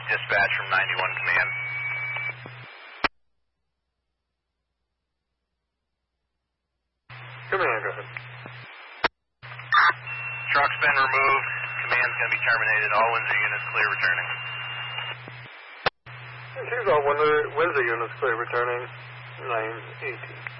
dispatch from 91 Command. Command, go ahead. Truck's been removed. Command's going to be terminated. All Windsor units clear returning. Here's all Windsor units clear returning. 918.